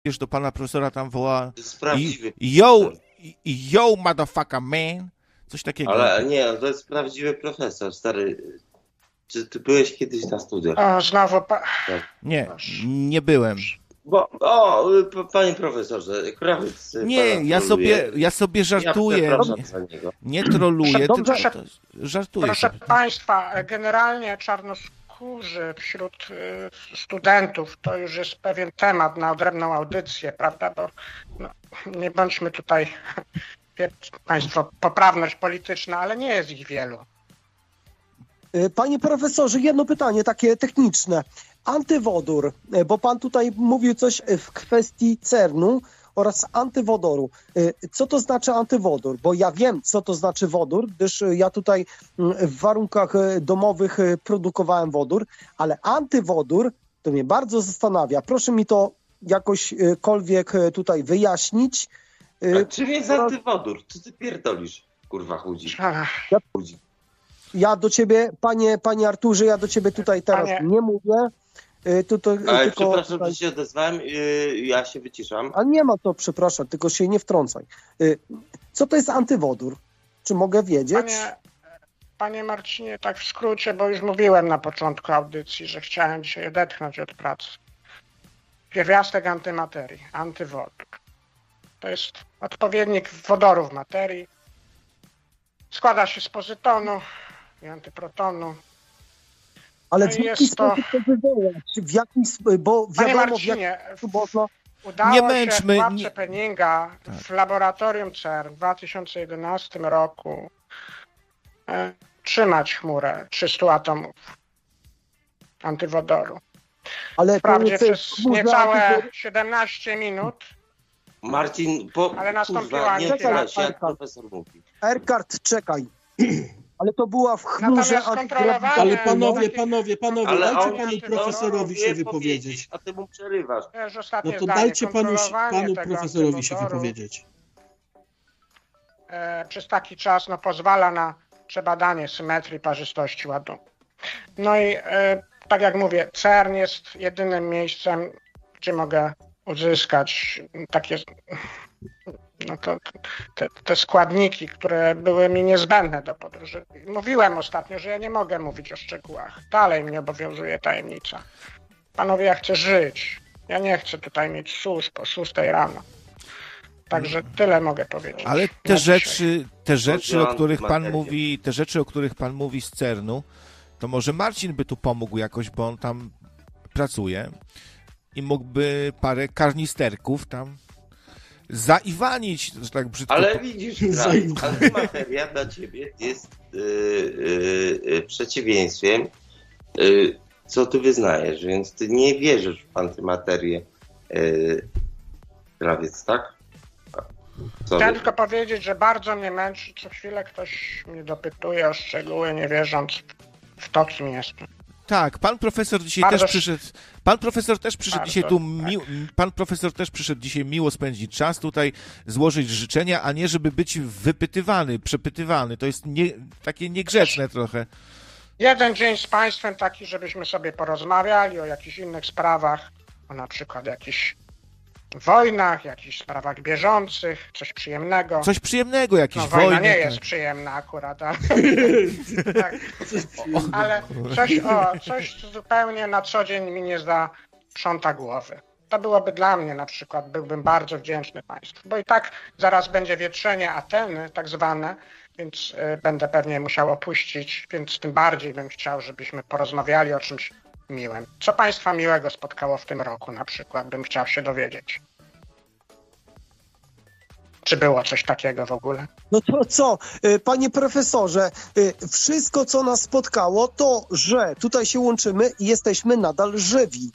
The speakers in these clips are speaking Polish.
wiesz, do pana profesora tam woła To jest prawdziwy yo, motherfucker, man. Coś takiego. Ale nie, to jest prawdziwy profesor, stary. Czy ty byłeś kiedyś na studiach? O, znowu... Nie byłem. Panie profesorze, krawiec Nie, ja sobie żartuję. Ja za niego. Nie troluję, tylko Dobrze. żartuję. Proszę Państwa, generalnie czarnoskórzy wśród studentów to już jest pewien temat na odrębną audycję, prawda? Bo nie bądźmy tutaj, Państwo, poprawność polityczna, ale nie jest ich wielu. Panie profesorze, jedno pytanie takie techniczne. Antywodór, bo pan tutaj mówił coś w kwestii CERN-u oraz antywodoru. Co to znaczy antywodór? Bo ja wiem, co to znaczy wodór, gdyż ja tutaj w warunkach domowych produkowałem wodór, ale antywodór to mnie bardzo zastanawia. Proszę mi to jakośkolwiek tutaj wyjaśnić. A czym jest antywodór? Co ty pierdolisz, kurwa chudzi? Ja do ciebie, panie Arturze, ja do ciebie tutaj teraz nie mówię. Ale przepraszam, że się odezwałem, ja się wyciszam. Ale nie ma to, przepraszam, tylko się nie wtrącaj. Co to jest antywodór? Czy mogę wiedzieć? Panie Marcinie, tak w skrócie, bo już mówiłem na początku audycji, że chciałem dzisiaj odetchnąć od pracy. Pierwiastek antymaterii, antywodór. To jest odpowiednik wodoru w materii. Składa się z pozytonu i antyprotonu. Ale w jaki sposób to wywołać? Bo Panie wiadomo, Marcinie, można... udało Nie męczmy, się w pułapce Penninga w laboratorium CERN w 2011 roku trzymać chmurę 300 atomów antywodoru. Ale wprawdzie przez niecałe 17 minut. Marcin, ale nastąpiła nie tyle się, jak profesor mówi. Erkard, czekaj. Ale to była w chmurze... Ale panowie, ale dajcie panu profesorowi się wypowiedzieć. A ty mu przerywasz. No to dajcie panu profesorowi się wypowiedzieć. Przez taki czas pozwala na przebadanie symetrii parzystości ładunku. No i tak jak mówię, CERN jest jedynym miejscem, gdzie mogę uzyskać takie te składniki, które były mi niezbędne do podróży. Mówiłem ostatnio, że ja nie mogę mówić o szczegółach. Dalej mnie obowiązuje tajemnica. Panowie, ja chcę żyć. Ja nie chcę tutaj mieć służb o 6 rano. Także tyle mogę powiedzieć. Ale te rzeczy, o których pan mówi z CERN-u, to może Marcin by tu pomógł jakoś, bo on tam pracuje i mógłby parę karnisterków tam zaiwanić, że tak brzydko. Ale widzisz, antymateria dla ciebie jest przeciwieństwem, co ty wyznajesz, więc ty nie wierzysz w antymaterię, krawiec, tak? Chciałem tylko powiedzieć, że bardzo mnie męczy, co chwilę ktoś mnie dopytuje o szczegóły, nie wierząc w to, kim jestem. Tak, pan profesor dzisiaj też przyszedł. Pan profesor też przyszedł dzisiaj tu. Pan profesor też przyszedł dzisiaj miło spędzić czas tutaj, złożyć życzenia, a nie żeby być wypytywany, przepytywany. To jest takie niegrzeczne trochę. Jeden dzień z państwem taki, żebyśmy sobie porozmawiali o jakichś innych sprawach, o na przykład jakichś wojnach, jakichś sprawach bieżących, coś przyjemnego. Coś przyjemnego, jakieś wojny. Wojna nie jest przyjemna akurat, ale, tak, ale coś zupełnie na co dzień mi nie zaprząta głowy. To byłoby dla mnie na przykład, byłbym bardzo wdzięczny państwu, bo i tak zaraz będzie wietrzenie Ateny, tak zwane, więc będę pewnie musiał opuścić, więc tym bardziej bym chciał, żebyśmy porozmawiali o czymś miłym. Co państwa miłego spotkało w tym roku na przykład, bym chciał się dowiedzieć. Czy było coś takiego w ogóle? No to co, panie profesorze, wszystko co nas spotkało to, że tutaj się łączymy i jesteśmy nadal żywi.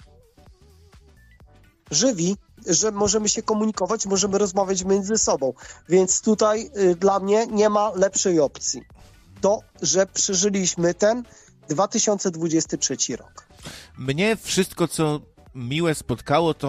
Żywi, że możemy się komunikować, możemy rozmawiać między sobą. Więc tutaj dla mnie nie ma lepszej opcji. To, że przeżyliśmy ten 2023 rok. Mnie wszystko, co miłe spotkało, to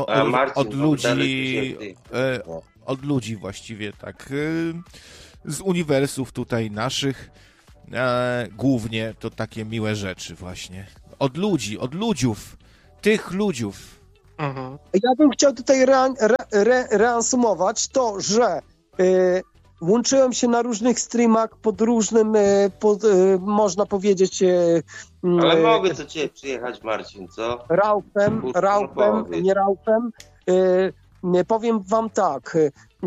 od ludzi właściwie, tak, z uniwersów tutaj naszych, głównie to takie miłe rzeczy właśnie. Od ludzi, od ludziów, tych ludziów. Ja bym chciał tutaj reasumować to, że łączyłem się na różnych streamach pod różnym, można powiedzieć... Ale mogę do ciebie przyjechać, Marcin, co? Raufem, nie Raufem. Powiem wam tak,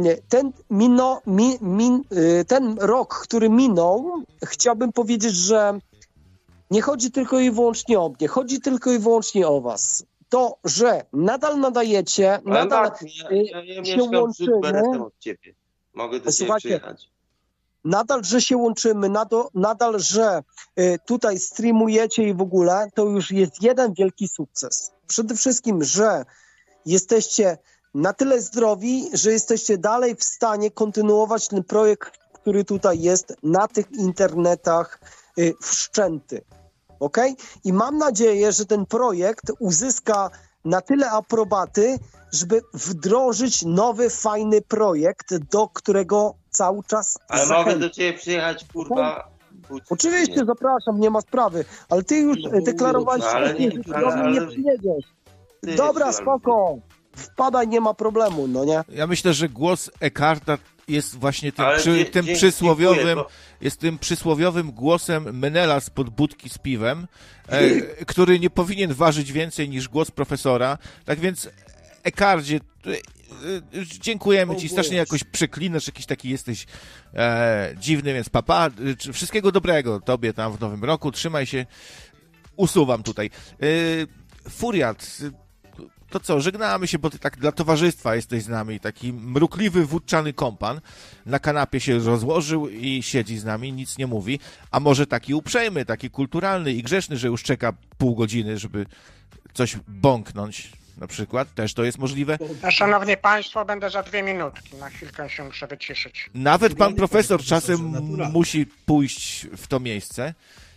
ten rok, który minął, chciałbym powiedzieć, że nie chodzi tylko i wyłącznie o mnie, chodzi tylko i wyłącznie o was. To, że nadal nadajecie, ale nadal Marcin, ja się łączymy. Od ciebie. Mogę do ciebie przyjechać. Nadal, że się łączymy, nadal, że tutaj streamujecie i w ogóle, to już jest jeden wielki sukces. Przede wszystkim, że jesteście na tyle zdrowi, że jesteście dalej w stanie kontynuować ten projekt, który tutaj jest na tych internetach wszczęty. Okay? I mam nadzieję, że ten projekt uzyska na tyle aprobaty, żeby wdrożyć nowy, fajny projekt, do którego cały czas ale zachęcam. mogę do ciebie przyjechać, kurwa. Oczywiście, zapraszam, nie ma sprawy, ale ty już deklarowałeś, że nie przyjedziesz. Dobra, spoko, wpadaj, nie ma problemu, no nie? Ja myślę, że głos Eckarta jest właśnie tym przysłowiowym głosem menela spod budki z piwem, który nie powinien ważyć więcej niż głos profesora. Tak więc, Eckardzie, dziękujemy ci, strasznie jakoś przeklinasz, jakiś taki jesteś dziwny, więc papa, wszystkiego dobrego tobie tam w nowym roku, trzymaj się, usuwam tutaj. Furiat, to co, żegnamy się, bo ty tak dla towarzystwa jesteś z nami, taki mrukliwy, wódczany kompan, na kanapie się rozłożył i siedzi z nami, nic nie mówi, a może taki uprzejmy, taki kulturalny i grzeczny, że już czeka pół godziny, żeby coś bąknąć, na przykład, też to jest możliwe. Szanowni Państwo, będę za 2 minutki, na chwilkę się muszę wyciszyć. Nawet pan profesor czasem musi pójść w to miejsce,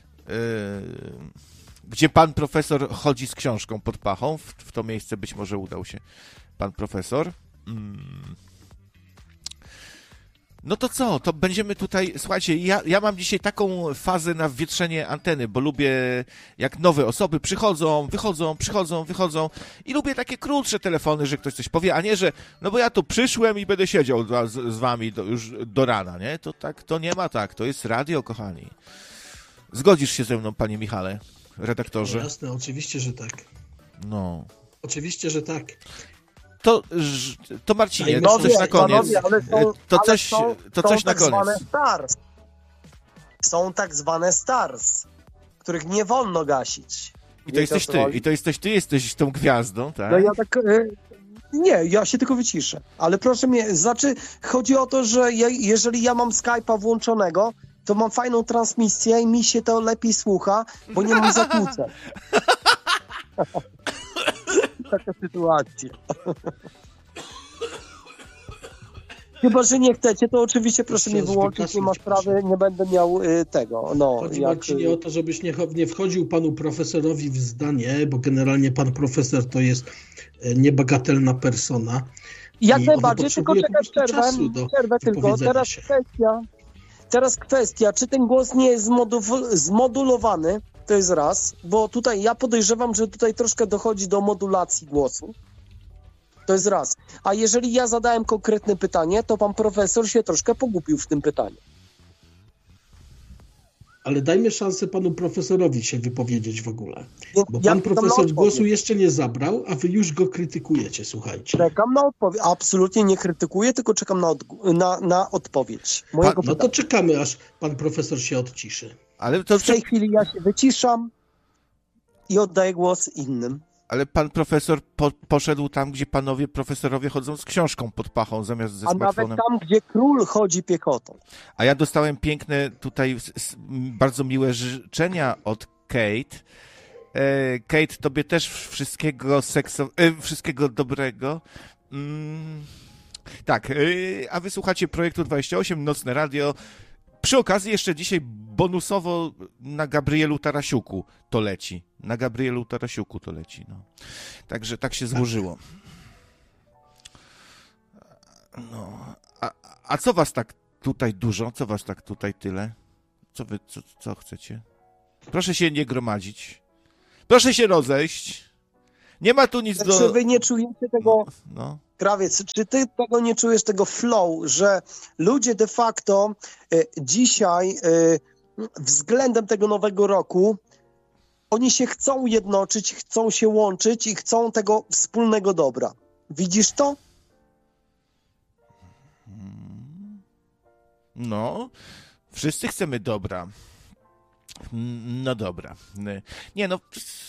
gdzie pan profesor chodzi z książką pod pachą. W to miejsce być może udał się pan profesor. No to co? To będziemy tutaj... Słuchajcie, ja mam dzisiaj taką fazę na wietrzenie anteny, bo lubię, jak nowe osoby przychodzą, wychodzą i lubię takie krótsze telefony, że ktoś coś powie, a nie, że no bo ja tu przyszłem i będę siedział z wami już do rana, nie? To tak, to nie ma tak. To jest radio, kochani. Zgodzisz się ze mną, panie Michale, redaktorze? No jasne, oczywiście, że tak. No. Oczywiście, że tak. To Marcinie, coś na koniec. Coś na koniec. Są tak zwane stars, których nie wolno gasić. I to jesteś ty. I to jesteś tą gwiazdą, tak? No ja tak... Nie, ja się tylko wyciszę. Ale proszę mnie, chodzi o to, że jeżeli ja mam Skype'a włączonego, to mam fajną transmisję i mi się to lepiej słucha, bo nie mam zakłóceń. Taka sytuacja. Chyba, że nie chcecie, to oczywiście proszę mnie wyłączyć, nie ma sprawy, nie będę miał tego. No, chodzi Marcinie o to, żebyś nie wchodził panu profesorowi w zdanie, bo generalnie pan profesor to jest niebagatelna persona. Jak najbardziej, tylko czekać przerwę tylko. Teraz kwestia, czy ten głos nie jest zmodulowany, to jest raz, bo tutaj ja podejrzewam, że tutaj troszkę dochodzi do modulacji głosu. To jest raz. A jeżeli ja zadałem konkretne pytanie, to pan profesor się troszkę pogubił w tym pytaniu. Ale dajmy szansę panu profesorowi się wypowiedzieć w ogóle. Bo pan profesor głosu jeszcze nie zabrał, a wy już go krytykujecie, słuchajcie. Czekam na odpowiedź. Absolutnie nie krytykuję, tylko czekam na odpowiedź. No to czekamy, aż pan profesor się odciszy. Ale to w tej chwili ja się wyciszam i oddaję głos innym. Ale pan profesor poszedł tam, gdzie panowie profesorowie chodzą z książką pod pachą zamiast ze smartfonem. A nawet tam, gdzie król chodzi piechotą. A ja dostałem piękne tutaj bardzo miłe życzenia od Kate. Kate, tobie też wszystkiego dobrego. Tak, a wysłuchacie Projektu 28, Nocne Radio. Przy okazji jeszcze dzisiaj bonusowo na Gabrielu Tarasiuku to leci. No. Także tak się złożyło. No. A co was tak tutaj dużo? Co was tak tutaj tyle? Co chcecie? Proszę się nie gromadzić. Proszę się rozejść. Nie ma tu nic do... Czy wy nie czujecie tego, Krawiec, czy ty tego nie czujesz, tego flow, że ludzie de facto dzisiaj względem tego nowego roku oni się chcą jednoczyć, chcą się łączyć i chcą tego wspólnego dobra. Widzisz to? No, wszyscy chcemy dobra. No dobra. Nie no...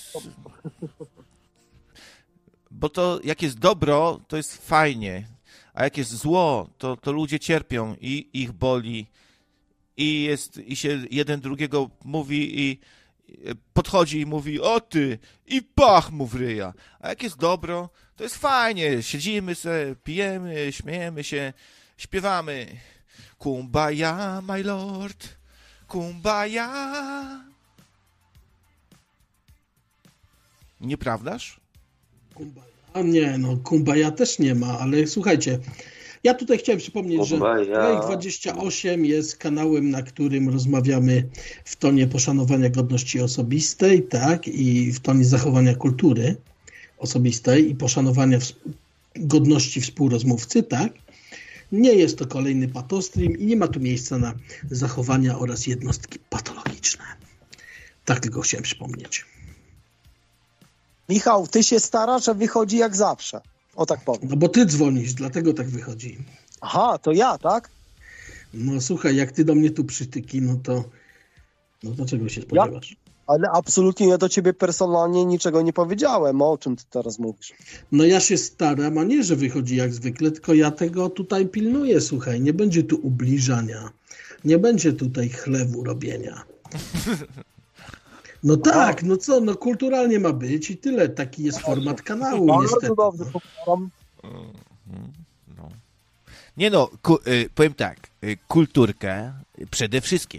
Bo to jak jest dobro, to jest fajnie, a jak jest zło, to ludzie cierpią i ich boli i się jeden drugiego mówi i podchodzi i mówi o ty i pach mu w ryja. A jak jest dobro, to jest fajnie, siedzimy se, pijemy, śmiejemy się, śpiewamy Kumbaya, my lord, Kumbaya. Nieprawdaż? Kumbaya. Nie, no Kumbaya też nie ma, ale słuchajcie, ja tutaj chciałem przypomnieć, że Projekt 28 jest kanałem, na którym rozmawiamy w tonie poszanowania godności osobistej, tak, i w tonie zachowania kultury osobistej i poszanowania godności współrozmówcy, tak. Nie jest to kolejny patostream i nie ma tu miejsca na zachowania oraz jednostki patologiczne. Tak tylko chciałem przypomnieć. Michał, ty się starasz, a wychodzi jak zawsze. O tak powiem. No bo ty dzwonisz, dlatego tak wychodzi. Aha, to ja, tak? No słuchaj, jak ty do mnie tu przytyki, no to czego się spodziewasz? Ale absolutnie ja do ciebie personalnie niczego nie powiedziałem. O czym ty teraz mówisz? No ja się staram, a nie, że wychodzi jak zwykle, tylko ja tego tutaj pilnuję, słuchaj. Nie będzie tu ubliżania. Nie będzie tutaj chlewu robienia. No tak, no co, no kulturalnie ma być i tyle. Taki jest format kanału, niestety. Dobrze, no. Nie no, powiem tak, kulturkę przede wszystkim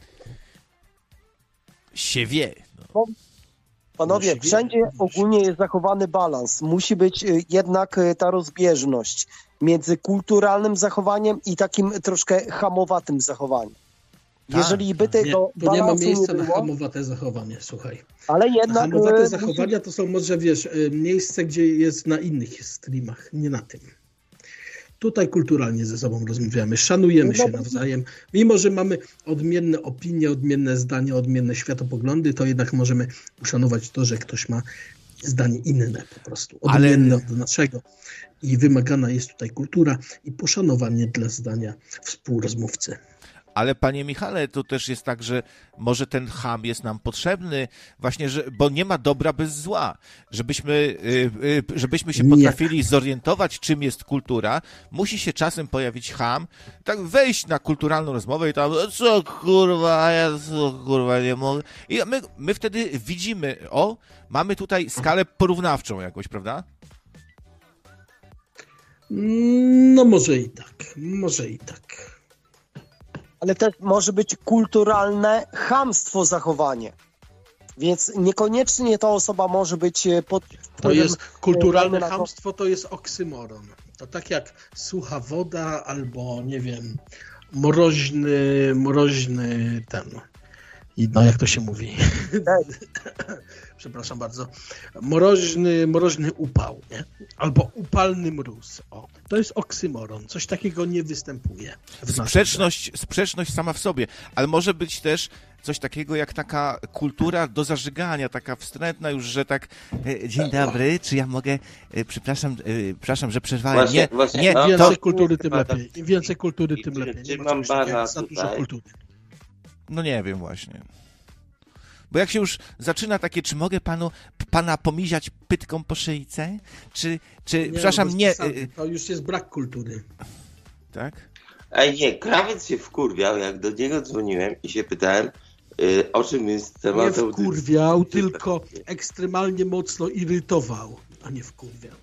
się wie. No. Panowie, wszędzie ogólnie jest zachowany balans. Musi być jednak ta rozbieżność między kulturalnym zachowaniem i takim troszkę hamowatym zachowaniem. Jeżeli by tego to nie ma miejsca na hamowate zachowanie, słuchaj. Ale jednak... Hamowate zachowania to są może, wiesz, miejsce, gdzie jest na innych streamach, nie na tym. Tutaj kulturalnie ze sobą rozmawiamy, szanujemy się nawzajem. Mimo że mamy odmienne opinie, odmienne zdania, odmienne światopoglądy, to jednak możemy uszanować to, że ktoś ma zdanie inne po prostu, odmienne od naszego. I wymagana jest tutaj kultura i poszanowanie dla zdania współrozmówcy. Ale panie Michale, to też jest tak, że może ten ham jest nam potrzebny właśnie, bo nie ma dobra bez zła. Żebyśmy się potrafili zorientować, czym jest kultura, musi się czasem pojawić ham, tak wejść na kulturalną rozmowę i tam co kurwa, nie mogę. I my wtedy widzimy, mamy tutaj skalę porównawczą jakoś, prawda? No może i tak. Ale też może być kulturalne chamstwo zachowanie. Więc niekoniecznie ta osoba może być pod wpływem... To jest kulturalne chamstwo, to jest oksymoron. To tak jak sucha woda albo, nie wiem, mroźny ten... No jak to się mówi? Przepraszam bardzo. Mroźny upał, nie? Albo upalny mróz. To jest oksymoron. Coś takiego nie występuje. Sprzeczność sama w sobie, ale może być też coś takiego jak taka kultura do zażygania, taka wstrętna już, że tak dzień dobry, czy ja mogę, przepraszam, że przerwałem. Im więcej kultury, tym lepiej. Im więcej kultury, tym lepiej. Czy mam bana tutaj? No nie wiem właśnie. Bo jak się już zaczyna takie, czy mogę pana pomiziać pytką po szyjce? Czy przepraszam, nie... To już jest brak kultury. Tak? Ej, nie, Krawiec się wkurwiał, jak do niego dzwoniłem i się pytałem, o czym jest temat. Nie wkurwiał, tylko ekstremalnie mocno irytował, a nie wkurwiał.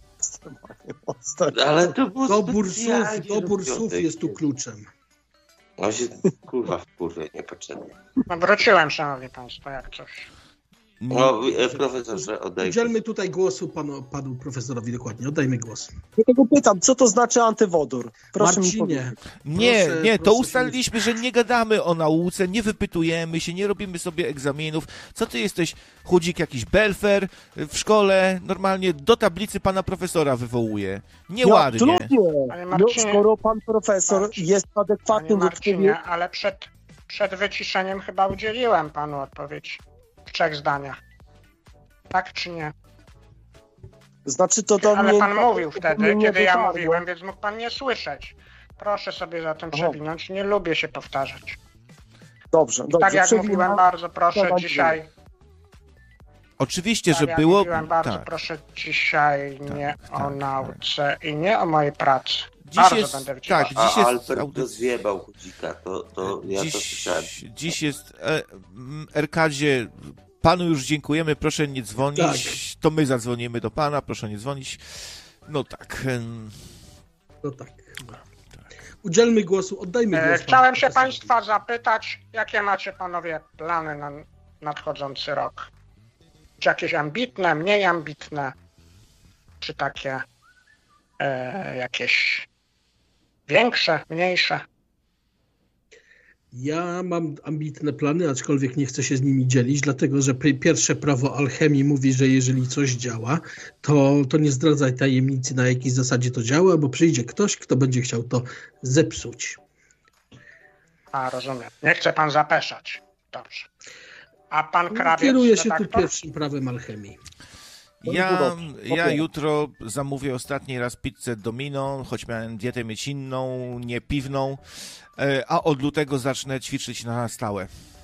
Ale to było dobór słów jest tu kluczem. On się, kurwa, wkurwia niepotrzebnie. No wróciłem, szanowni państwo, jak coś. No, profesorze, oddaj. Udzielmy tutaj głosu panu profesorowi dokładnie. Oddajmy głos. Dlatego pytam, co to znaczy antywodór? Proszę mi powiedzieć. Nie, to ustaliliśmy, że nie gadamy o nauce, nie wypytujemy się, nie robimy sobie egzaminów. Co ty jesteś, chudzik, jakiś belfer w szkole? Normalnie do tablicy pana profesora wywołuje. Nieładnie. Skoro pan profesor jest adekwatnym do Marcinie, ale przed wyciszeniem chyba udzieliłem panu odpowiedź w 3 zdaniach. Tak czy nie? Znaczy to do ale mnie... pan mówił wtedy, kiedy ja mówiłem, więc mógł pan nie słyszeć. Proszę sobie zatem przewinąć. Nie lubię się powtarzać. Dobrze. Tak jak mówiłem, bardzo proszę dzisiaj... Oczywiście, że było... Mówiłem, bardzo proszę dzisiaj nie o nauce i nie o mojej pracy. Bardzo będę wyciągał. Tak, dziś jest... Albert rozjebał chudzika, to ja to słyszałem. Dziś jest... Erkadzie, panu już dziękujemy, proszę nie dzwonić. Tak. To my zadzwonimy do pana, proszę nie dzwonić. No tak. Udzielmy głosu, oddajmy głos. Chciałem się państwa zapytać, jakie macie panowie plany na nadchodzący rok? Czy jakieś ambitne, mniej ambitne, czy takie jakieś większe, mniejsze? Ja mam ambitne plany, aczkolwiek nie chcę się z nimi dzielić, dlatego że pierwsze prawo alchemii mówi, że jeżeli coś działa, to nie zdradzaj tajemnicy, na jakiej zasadzie to działa, bo przyjdzie ktoś, kto będzie chciał to zepsuć. Rozumiem. Nie chce pan zapeszać. Dobrze. A pan krawiec, kieruje się tu pierwszym prawem alchemii. Ja jutro zamówię ostatni raz pizzę Domino, choć miałem dietę mieć inną, nie piwną, a od lutego zacznę ćwiczyć na stałe.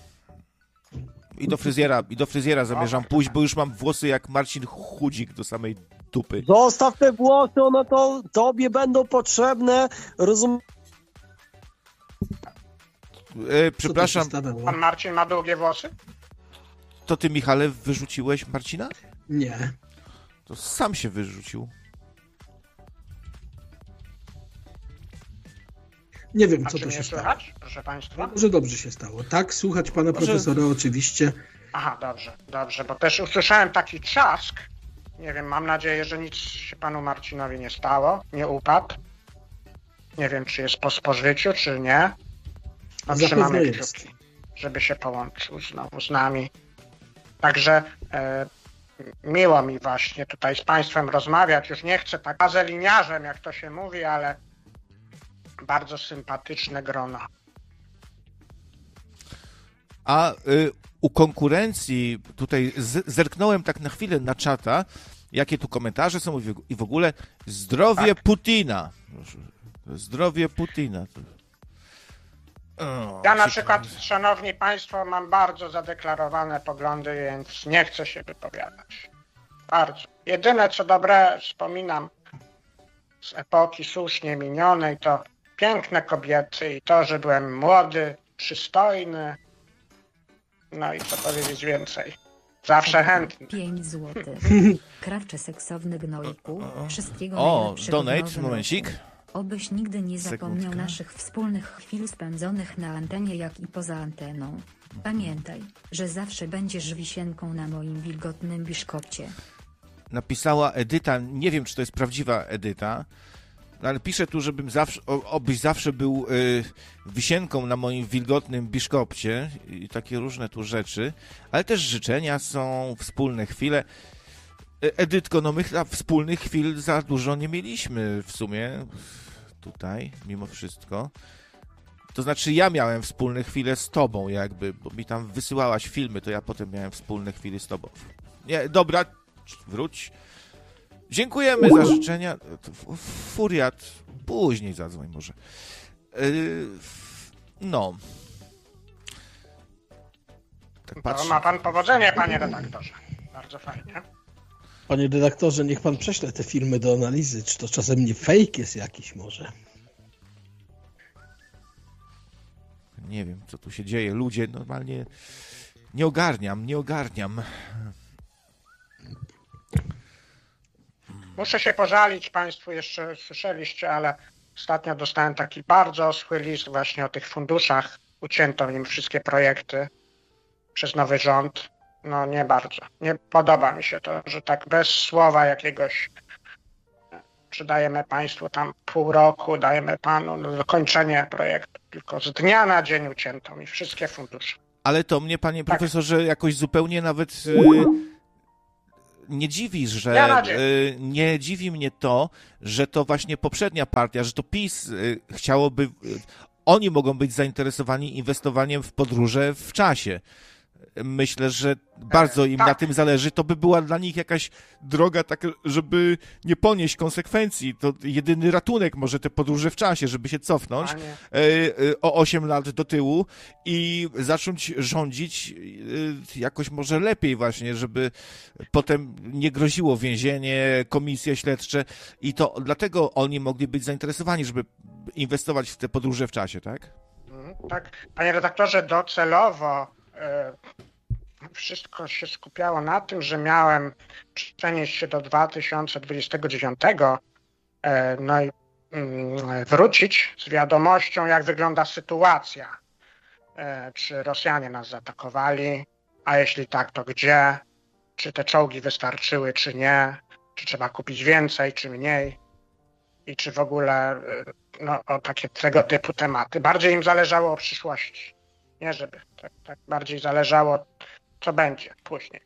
I do fryzjera zamierzam pójść, bo już mam włosy jak Marcin Chudzik do samej dupy. Zostaw te włosy, one to tobie będą potrzebne, rozumiem. Przepraszam. Pan Marcin ma długie włosy? To ty, Michale, wyrzuciłeś Marcina? Nie. To sam się wyrzucił. Nie wiem, co to się stało. Słychać, proszę państwa? Może dobrze się stało. Tak, słuchać pana profesora oczywiście. Aha, dobrze, bo też usłyszałem taki trzask. Nie wiem, mam nadzieję, że nic się panu Marcinowi nie stało, nie upadł. Nie wiem, czy jest po spożyciu, czy nie. No, trzymamy kciuki, żeby się połączył znowu z nami. Także miło mi właśnie tutaj z państwem rozmawiać. Już nie chcę tak gazeliniarzem, jak to się mówi, ale bardzo sympatyczne grona. A u konkurencji tutaj zerknąłem tak na chwilę na czata, jakie tu komentarze są i w ogóle zdrowie Putina. Zdrowie Putina. Ja na przykład, szanowni państwo, mam bardzo zadeklarowane poglądy, więc nie chcę się wypowiadać. Bardzo. Jedyne co dobre wspominam z epoki słusznie minionej to piękne kobiety i to, że byłem młody, przystojny. No i co powiedzieć więcej. Zawsze chętny. 5 złotych. Krawcze seksowny gnojku. Wszystkiego najlepszego. Donate, momencik. Obyś nigdy nie zapomniał naszych wspólnych chwil spędzonych na antenie, jak i poza anteną. Pamiętaj, że zawsze będziesz wisienką na moim wilgotnym biszkopcie. Napisała Edyta, nie wiem, czy to jest prawdziwa Edyta, ale pisze tu, żebym obyś zawsze był wisienką na moim wilgotnym biszkopcie i takie różne tu rzeczy, ale też życzenia są, wspólne chwile. Edytko, no my wspólnych chwil za dużo nie mieliśmy w sumie tutaj, mimo wszystko. To znaczy ja miałem wspólne chwile z tobą jakby, bo mi tam wysyłałaś filmy, to ja potem miałem wspólne chwile z tobą. Nie, dobra, wróć. Dziękujemy za życzenia. Furiat, później zadzwoń może. No. Tak patrzę. Ma pan powodzenie, panie redaktorze. Bardzo fajnie. Panie redaktorze, niech pan prześle te filmy do analizy. Czy to czasem nie fake jest jakiś może? Nie wiem, co tu się dzieje. Ludzie normalnie... Nie ogarniam. Muszę się pożalić państwu, jeszcze słyszeliście, ale ostatnio dostałem taki bardzo oschły list właśnie o tych funduszach. Ucięto im wszystkie projekty przez nowy rząd. no nie bardzo. Nie podoba mi się to, że tak bez słowa jakiegoś, czy dajemy państwu tam pół roku, dajemy panu na dokończenie projektu, tylko z dnia na dzień ucięto mi wszystkie fundusze. Ale to mnie, panie profesorze, jakoś zupełnie nawet nie dziwi, że nie dziwi mnie to, że to właśnie poprzednia partia, że to PiS chciałoby, oni mogą być zainteresowani inwestowaniem w podróże w czasie. Myślę, że bardzo im na tym zależy. To by była dla nich jakaś droga, tak, żeby nie ponieść konsekwencji. To jedyny ratunek może te podróże w czasie, żeby się cofnąć o 8 lat do tyłu i zacząć rządzić jakoś może lepiej właśnie, żeby potem nie groziło więzienie, komisje śledcze i to dlatego oni mogli być zainteresowani, żeby inwestować w te podróże w czasie, tak? Tak. Panie redaktorze, docelowo wszystko się skupiało na tym, że miałem przenieść się do 2029, no i wrócić z wiadomością, jak wygląda sytuacja. Czy Rosjanie nas zaatakowali, a jeśli tak, to gdzie? Czy te czołgi wystarczyły, czy nie? Czy trzeba kupić więcej, czy mniej? I czy w ogóle o takie tego typu tematy. Bardziej im zależało o przyszłości. Nie żeby. Tak bardziej zależało, co będzie później.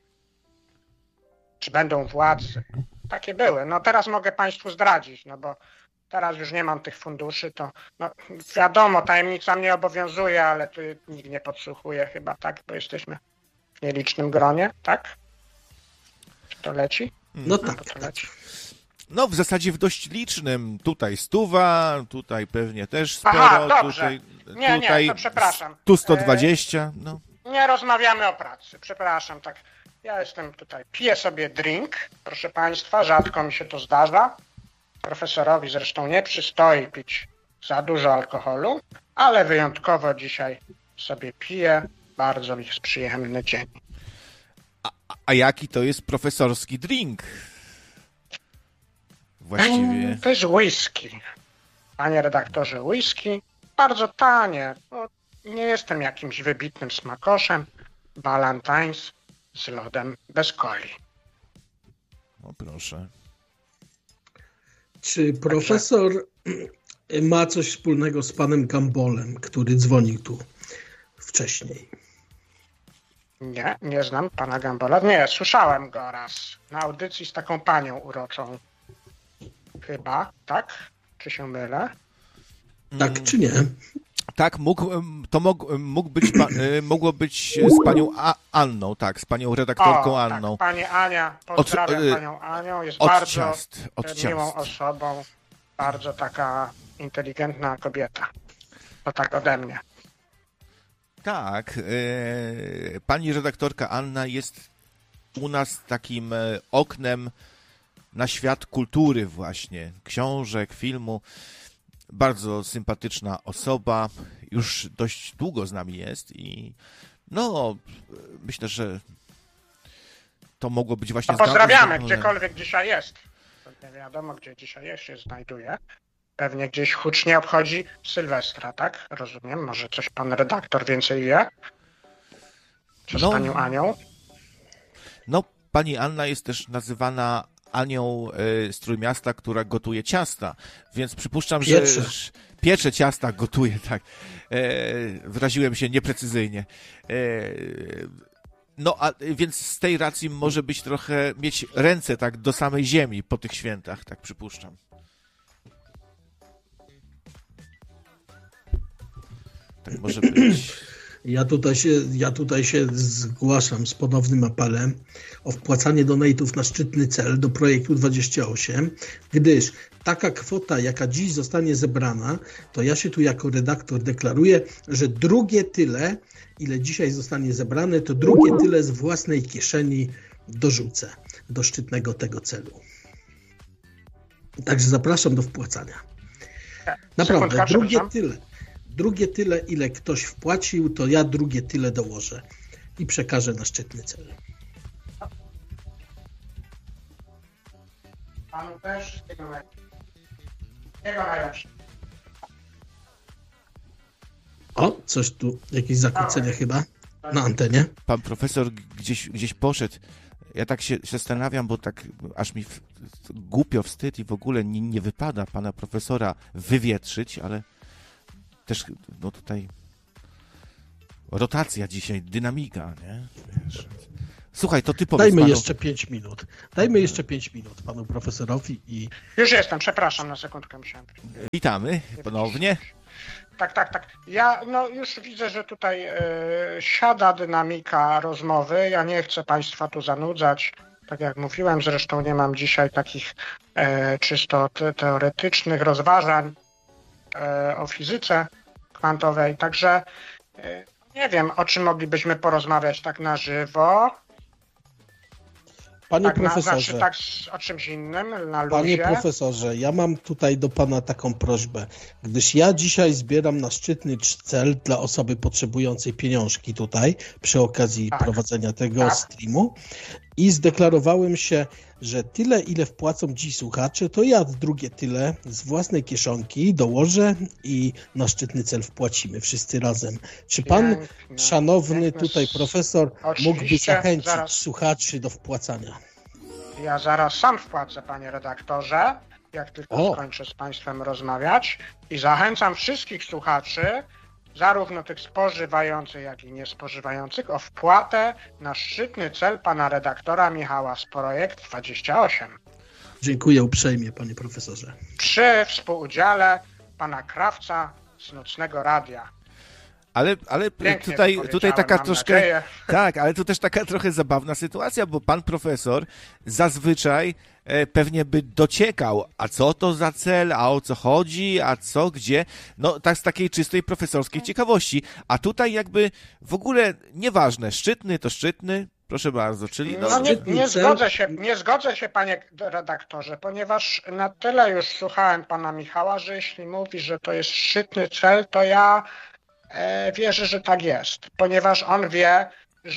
Czy będą władzy. Takie były. No teraz mogę państwu zdradzić, no bo teraz już nie mam tych funduszy, to no wiadomo, tajemnica mnie obowiązuje, ale tu nikt nie podsłuchuje chyba, tak? Bo jesteśmy w nielicznym gronie, tak? Czy to leci? No tak. No to leci. No w zasadzie w dość licznym. Tutaj 100, tutaj pewnie też sporo. Aha, dobrze. Tutaj to przepraszam. Tu 120, no. Nie rozmawiamy o pracy, przepraszam, tak. Ja jestem tutaj, piję sobie drink, proszę państwa, rzadko mi się to zdarza. Profesorowi zresztą nie przystoi pić za dużo alkoholu, ale wyjątkowo dzisiaj sobie piję. Bardzo mi jest przyjemny dzień. A jaki to jest profesorski drink? Właściwie. To jest whisky. Panie redaktorze, whisky. Bardzo tanie. Nie jestem jakimś wybitnym smakoszem. Ballantines z lodem bez coli. O proszę. Czy profesor ma coś wspólnego z panem Campbellem, który dzwonił tu wcześniej? Nie znam pana Gambola. Nie, słyszałem go raz na audycji z taką panią uroczą. Chyba, tak? Czy się mylę? Tak czy nie? Tak, mogło być z panią Anną, tak, z panią redaktorką Anną. Tak, pani Ania, pozdrawiam panią Anią, jest bardzo miłą osobą, bardzo taka inteligentna kobieta. To tak ode mnie. Tak, pani redaktorka Anna jest u nas takim oknem na świat kultury właśnie, książek, filmu. Bardzo sympatyczna osoba, już dość długo z nami jest i no, myślę, że to mogło być właśnie... Pozdrawiamy, gdziekolwiek dzisiaj jest. Nie wiadomo, gdzie dzisiaj się znajduje. Pewnie gdzieś hucznie obchodzi Sylwestra, tak? Rozumiem, może coś pan redaktor więcej wie? Co z panią Anią? No, pani Anna jest też nazywana Anią z Trójmiasta, która gotuje ciasta, więc przypuszczam, że piecze ciasta, gotuje, tak. Wyraziłem się nieprecyzyjnie. No, a więc z tej racji może być trochę, mieć ręce tak do samej ziemi po tych świętach, tak przypuszczam. Tak może być. Ja tutaj się zgłaszam z ponownym apelem o wpłacanie donate'ów na szczytny cel do projektu 28, gdyż taka kwota, jaka dziś zostanie zebrana, to ja się tu jako redaktor deklaruję, że drugie tyle, ile dzisiaj zostanie zebrane, to drugie tyle z własnej kieszeni dorzucę do szczytnego tego celu. Także zapraszam do wpłacania. Naprawdę, drugie tyle, ile ktoś wpłacił, to ja drugie tyle dołożę i przekażę na szczytny cel. Panu też tego najlepsze. O, coś tu, jakieś zakłócenie chyba. na antenie. Pan profesor gdzieś poszedł. Ja tak się zastanawiam, bo tak aż mi głupio, wstyd i w ogóle nie wypada pana profesora wywietrzyć, ale też no tutaj rotacja dzisiaj, dynamika, nie? Wiesz. Słuchaj, to ty powiedz Dajmy jeszcze 5 minut. Dajmy jeszcze 5 minut panu profesorowi i... Już jestem, przepraszam, na sekundkę musiałem. Witamy ponownie. Tak. Ja już widzę, że tutaj siada dynamika rozmowy. Ja nie chcę Państwa tu zanudzać. Tak jak mówiłem, zresztą nie mam dzisiaj takich czysto teoretycznych rozważań o fizyce kwantowej. Także nie wiem, o czym moglibyśmy porozmawiać tak na żywo. Panie profesorze, znaczy tak o czymś innym, na luzie. Panie profesorze, ja mam tutaj do pana taką prośbę, gdyż ja dzisiaj zbieram na szczytny cel dla osoby potrzebującej pieniążki tutaj, przy okazji prowadzenia tego streamu i zdeklarowałem się, że tyle, ile wpłacą dziś słuchacze, to ja drugie tyle z własnej kieszonki dołożę i na szczytny cel wpłacimy wszyscy razem. Czy pan, szanowny tutaj profesor, mógłby zachęcić słuchaczy do wpłacania? Ja zaraz sam wpłacę, panie redaktorze, jak tylko skończę z państwem rozmawiać i zachęcam wszystkich słuchaczy, zarówno tych spożywających, jak i niespożywających, o wpłatę na szczytny cel pana redaktora Michała z Projekt 28. Dziękuję uprzejmie, panie profesorze. Przy współudziale pana Krawca z Nocnego Radia. Ale tutaj taka troszkę... Nadzieję. Tak, ale tu też taka trochę zabawna sytuacja, bo pan profesor zazwyczaj pewnie by dociekał, a co to za cel, a o co chodzi, a co, gdzie, no tak z takiej czystej profesorskiej ciekawości, a tutaj jakby w ogóle nieważne, szczytny to szczytny, proszę bardzo, czyli... Nie zgodzę się, panie redaktorze, ponieważ na tyle już słuchałem pana Michała, że jeśli mówi, że to jest szczytny cel, to ja wierzę, że tak jest, ponieważ on wie,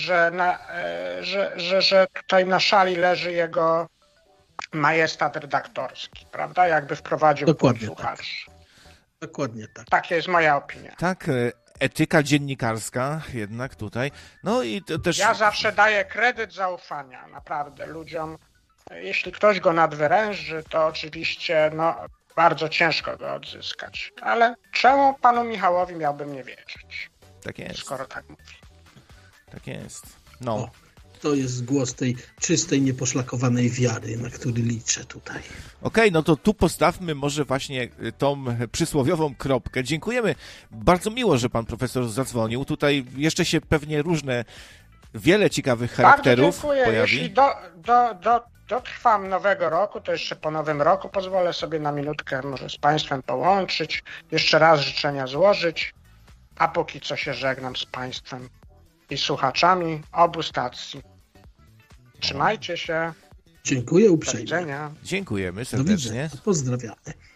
że tutaj na szali leży jego majestat redaktorski, prawda? Jakby wprowadził słuchaczy. Dokładnie tak. Taka jest moja opinia. Tak, etyka dziennikarska jednak tutaj. No i to też... Ja zawsze daję kredyt zaufania, naprawdę, ludziom. Jeśli ktoś go nadwyręży, to oczywiście bardzo ciężko go odzyskać. Ale czemu panu Michałowi miałbym nie wierzyć? Tak jest. Skoro tak mówi. Tak jest. To jest głos tej czystej, nieposzlakowanej wiary, na który liczę tutaj. Okej, no to tu postawmy może właśnie tą przysłowiową kropkę. Dziękujemy. Bardzo miło, że pan profesor zadzwonił. Tutaj jeszcze się pewnie wiele ciekawych charakterów dziękuję. pojawi. Jeśli dotrwam nowego roku, to jeszcze po nowym roku pozwolę sobie na minutkę może z państwem połączyć, jeszcze raz życzenia złożyć, a póki co się żegnam z państwem i słuchaczami obu stacji. Trzymajcie się. Dziękuję uprzejmie. Do widzenia. Dziękujemy serdecznie. Pozdrawiamy.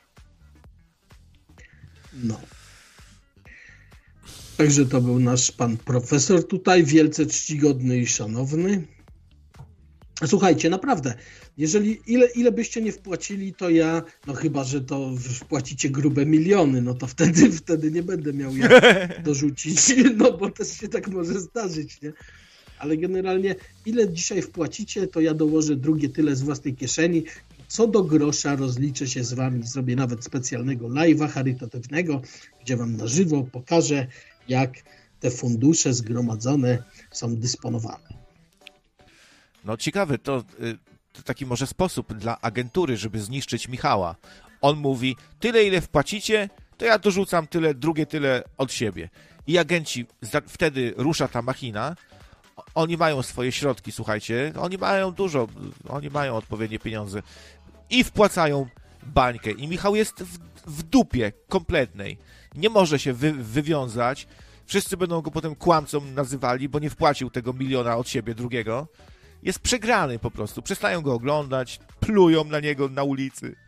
Także to był nasz pan profesor tutaj, wielce czcigodny i szanowny. Słuchajcie, naprawdę, jeżeli ile byście nie wpłacili, to ja, chyba że to wpłacicie grube miliony, to wtedy nie będę miał jak dorzucić, bo też się tak może zdarzyć, nie? Ale generalnie ile dzisiaj wpłacicie, to ja dołożę drugie tyle z własnej kieszeni. Co do grosza rozliczę się z wami, zrobię nawet specjalnego live'a charytatywnego, gdzie wam na żywo pokażę, jak te fundusze zgromadzone są dysponowane. No ciekawy, to taki może sposób dla agentury, żeby zniszczyć Michała. On mówi, tyle ile wpłacicie, to ja dorzucam tyle, drugie tyle od siebie. I agenci, wtedy rusza ta machina, oni mają swoje środki, słuchajcie, oni mają dużo, oni mają odpowiednie pieniądze i wpłacają bańkę. I Michał jest w dupie kompletnej. Nie może się wywiązać. Wszyscy będą go potem kłamcą nazywali, bo nie wpłacił tego miliona od siebie drugiego. Jest przegrany po prostu. Przestają go oglądać, plują na niego na ulicy.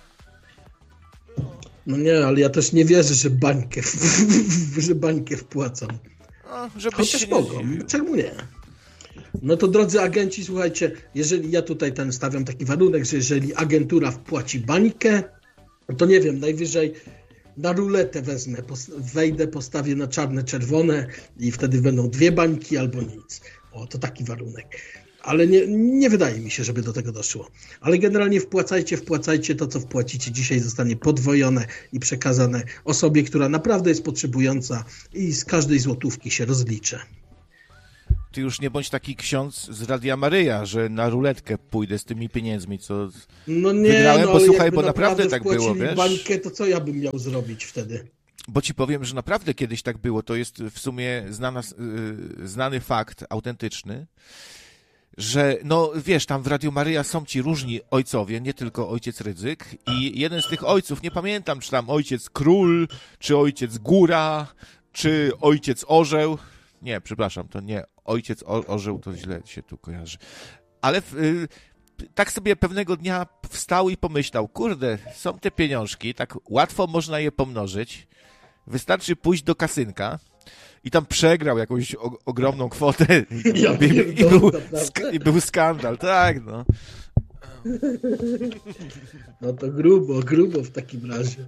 No nie, ale ja też nie wierzę, że bańkę wpłacam. Chociaż mogą. Czemu nie? No to drodzy agenci, słuchajcie, jeżeli ja tutaj stawiam taki warunek, że jeżeli agentura wpłaci bańkę, to nie wiem, najwyżej na ruletę wezmę, wejdę, postawię na czarne, czerwone i wtedy będą 2 bańki albo nic. O, to taki warunek. Ale nie wydaje mi się, żeby do tego doszło. Ale generalnie wpłacajcie, to co wpłacicie dzisiaj zostanie podwojone i przekazane osobie, która naprawdę jest potrzebująca i z każdej złotówki się rozliczę. Ty już nie bądź taki ksiądz z Radia Maryja, że na ruletkę pójdę z tymi pieniędzmi, co wygrałem, bo słuchaj, bo naprawdę tak było, wiesz? Bańkę, to co ja bym miał zrobić wtedy? Bo ci powiem, że naprawdę kiedyś tak było, to jest w sumie znany fakt, autentyczny, że no wiesz, tam w Radiu Maryja są ci różni ojcowie, nie tylko ojciec Rydzyk i jeden z tych ojców, nie pamiętam, czy tam ojciec Król, czy ojciec Góra, czy ojciec Orzeł, nie, przepraszam, to nie, ojciec Orzeł to źle się tu kojarzy, ale tak sobie pewnego dnia wstał i pomyślał, kurde, są te pieniążki, tak łatwo można je pomnożyć, wystarczy pójść do kasynka i tam przegrał jakąś ogromną kwotę i był skandal, tak, no. No to grubo w takim razie.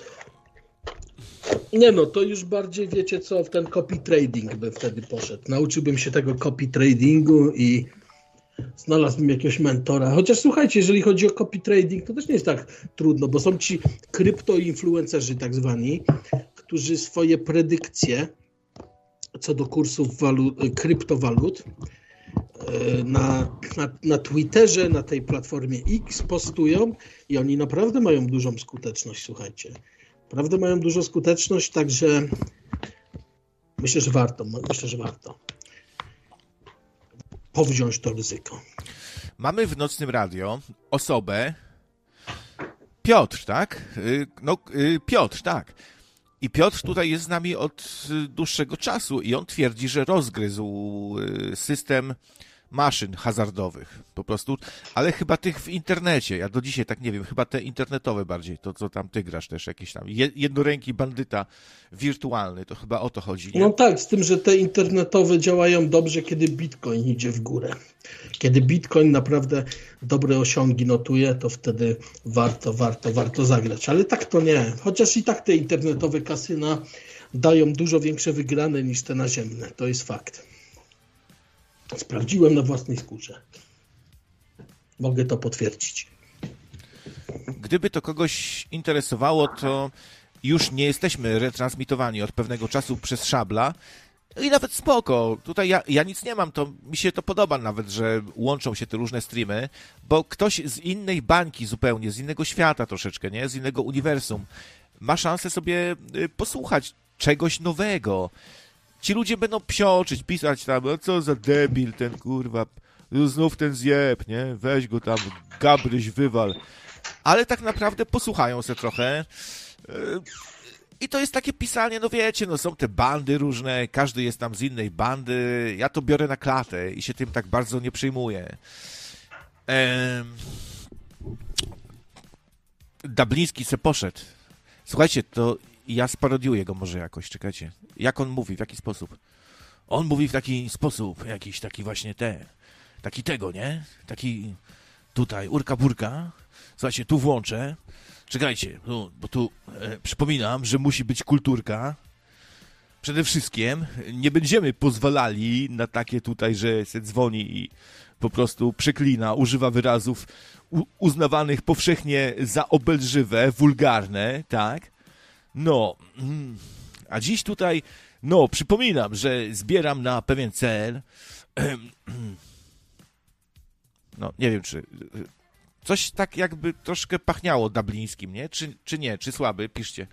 Nie no, to już bardziej wiecie co, w ten copy trading bym wtedy poszedł. Nauczyłbym się tego copy tradingu i znalazłbym jakiegoś mentora. Chociaż słuchajcie, jeżeli chodzi o copy trading, to też nie jest tak trudno, bo są ci kryptoinfluencerzy tak zwani, którzy swoje predykcje co do kursów kryptowalut na Twitterze, na tej platformie X postują i oni naprawdę mają dużą skuteczność, słuchajcie. Naprawdę mają dużą skuteczność, także myślę, że warto powziąć to ryzyko. Mamy w Nocnym Radio osobę Piotr, tak? Piotr, tak. I Piotr tutaj jest z nami od dłuższego czasu i on twierdzi, że rozgryzł system maszyn hazardowych, po prostu, ale chyba tych w internecie, ja do dzisiaj tak nie wiem, chyba te internetowe bardziej, to co tam ty grasz też, jakiś tam jednoręki bandyta wirtualny, to chyba o to chodzi, nie? No tak, z tym, że te internetowe działają dobrze, kiedy Bitcoin idzie w górę. Kiedy Bitcoin naprawdę dobre osiągi notuje, to wtedy warto zagrać, ale tak to nie, chociaż i tak te internetowe kasyna dają dużo większe wygrane niż te naziemne, to jest fakt. Sprawdziłem na własnej skórze. Mogę to potwierdzić. Gdyby to kogoś interesowało, to już nie jesteśmy retransmitowani od pewnego czasu przez Szabla. I nawet spoko. Tutaj ja nic nie mam, to mi się to podoba nawet, że łączą się te różne streamy, bo ktoś z innej bańki zupełnie, z innego świata troszeczkę, nie? Z innego uniwersum ma szansę sobie posłuchać czegoś nowego. Ci ludzie będą psioczyć, pisać tam, co za debil ten, kurwa, znów ten zjeb, nie? Weź go tam, Gabryś, wywal. Ale tak naprawdę posłuchają se trochę. I to jest takie pisanie, no wiecie, no są te bandy różne, każdy jest tam z innej bandy. Ja to biorę na klatę i się tym tak bardzo nie przejmuję. Dabliński se poszedł. Słuchajcie, to ja sparodiuję go może jakoś, czekajcie. Jak on mówi, w jaki sposób? On mówi w taki sposób, jakiś taki właśnie taki tego, nie? Taki tutaj, urka-burka. Słuchajcie, tu włączę. Czekajcie, bo tu przypominam, że musi być kulturka. Przede wszystkim nie będziemy pozwalali na takie tutaj, że se dzwoni i po prostu przeklina, używa wyrazów uznawanych powszechnie za obelżywe, wulgarne, tak? No, a dziś tutaj, no, przypominam, że zbieram na pewien cel. No, nie wiem, czy coś tak jakby troszkę pachniało dublińskim, nie? Czy nie? Czy słaby? Piszcie.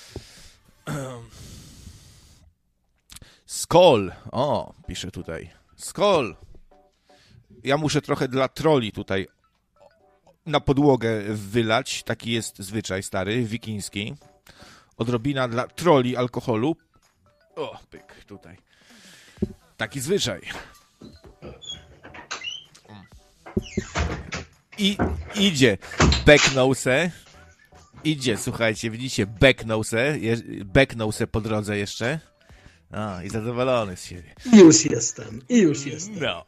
Skol. O, pisze tutaj. Skol. Ja muszę trochę dla troli tutaj na podłogę wylać. Taki jest zwyczaj stary, wikiński. Odrobina dla troli alkoholu. O, pyk, tutaj. Taki zwyczaj. I idzie. Beknął se. Idzie, słuchajcie, widzicie, beknął se po drodze jeszcze. A, i zadowolony z siebie. Już jestem. No.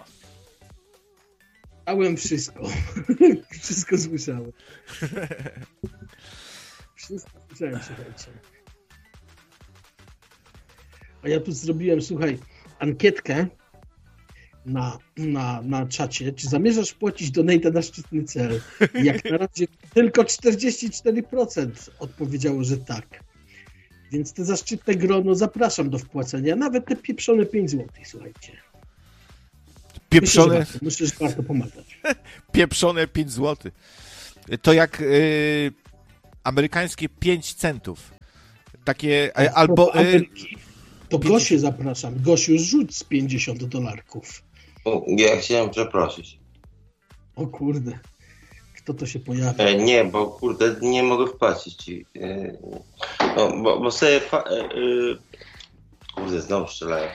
Słyszałem wszystko. Wszystko słyszałem. Wszystko słyszałem, słuchajcie. A ja tu zrobiłem, słuchaj, ankietkę na czacie. Czy zamierzasz płacić donate na szczytny cel? I jak na razie tylko 44% odpowiedziało, że tak. Więc te zaszczytne grono zapraszam do wpłacenia. Nawet te pieprzone 5 zł, słuchajcie. Pieprzone... Myślę, że warto pomagać. Pieprzone 5 zł. To jak amerykańskie 5 centów. Takie albo... To Gosię zapraszam. Gosiu, rzuć z $50. Ja chciałem przeprosić. O kurde. Kto to się pojawi? Nie, bo kurde, nie mogę wpłacić ci. Bo sobie... Kurde, znowu strzelają.